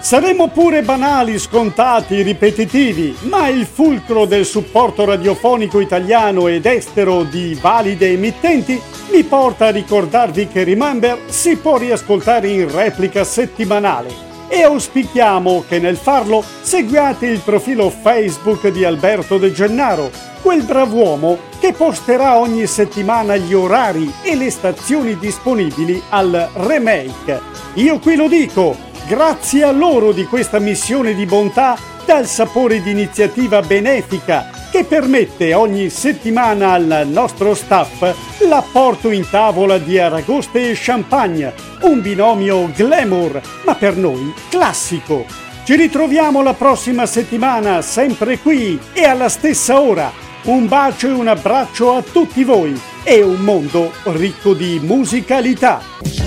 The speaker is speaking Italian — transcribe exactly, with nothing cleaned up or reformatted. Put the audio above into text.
Saremo pure banali, scontati, ripetitivi, ma il fulcro del supporto radiofonico italiano ed estero di valide emittenti mi porta a ricordarvi che Remember si può riascoltare in replica settimanale e auspichiamo che nel farlo seguiate il profilo Facebook di Alberto De Gennaro, quel brav'uomo che posterà ogni settimana gli orari e le stazioni disponibili al remake. Io qui lo dico, grazie a loro di questa missione di bontà dal sapore di iniziativa benefica che permette ogni settimana al nostro staff l'apporto in tavola di aragoste e champagne, un binomio glamour, ma per noi classico. Ci ritroviamo la prossima settimana, sempre qui e alla stessa ora. Un bacio e un abbraccio a tutti voi e un mondo ricco di musicalità.